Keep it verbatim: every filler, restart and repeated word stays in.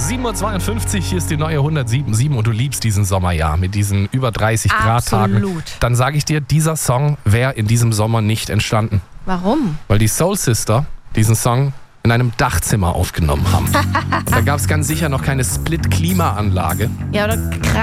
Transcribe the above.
sieben Uhr zweiundfünfzig, hier ist die neue hundertsieben Komma sieben und du liebst diesen Sommer ja mit diesen über dreißig Grad Tagen. Absolut. Dann sage ich dir, dieser Song wäre in diesem Sommer nicht entstanden. Warum? Weil die Soul Sister diesen Song in einem Dachzimmer aufgenommen haben. Da gab es ganz sicher noch keine Split-Klimaanlage. Ja, oder